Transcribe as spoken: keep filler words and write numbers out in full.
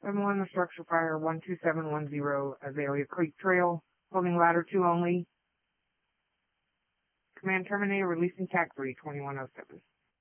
seven one, structure fire one two seven one zero, Azalea Creek Trail, holding ladder two only. Command terminator, releasing T A C three, twenty-one oh seven.